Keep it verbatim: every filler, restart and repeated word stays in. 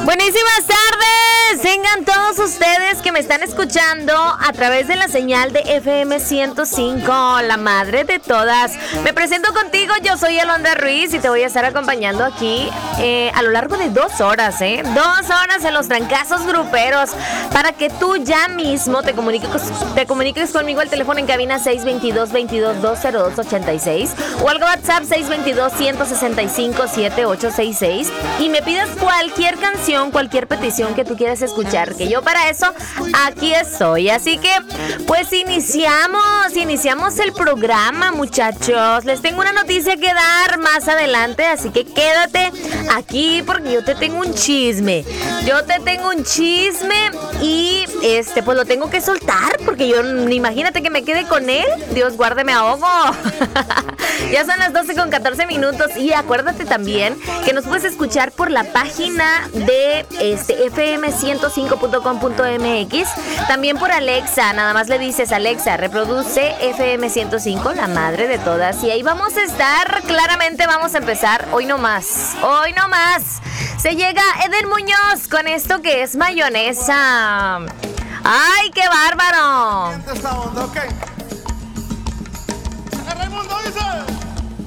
Buenísimas tardes, tengan todos ustedes que me están escuchando a través de la señal de F M ciento cinco, la madre de todas. Me presento contigo, yo soy Alondra Ruiz y te voy a estar acompañando aquí eh, a lo largo de dos horas, ¿eh? Dos horas en los trancazos gruperos para que tú ya mismo te comuniques, te comuniques conmigo al teléfono en cabina seis dos dos, veintidós, dos cero dos, ochenta y seis o al WhatsApp seis dos dos, ciento sesenta y cinco, setenta y ocho sesenta y seis y me pidas cualquier canción, cualquier petición que tú quieras escuchar, que yo para eso aquí estoy. Así que pues iniciamos, iniciamos el programa, muchachos. Les tengo una noticia que dar más adelante, así que quédate aquí porque yo te tengo un chisme. Yo te tengo un chisme y este pues lo tengo que soltar porque yo, imagínate que me quede con él. Dios guarde, me ahogo. Ya son las doce con catorce minutos y acuérdate también que nos puedes escuchar por la página de este F M ciento cinco punto com punto m x, también por Alexa. Nada más le dices: Alexa, reproduce F M ciento cinco, la madre de todas, y ahí vamos a estar. Claramente vamos a empezar hoy no más, hoy no más. Se llega Eden Muñoz con esto que es mayonesa. ¡Ay, qué bárbaro!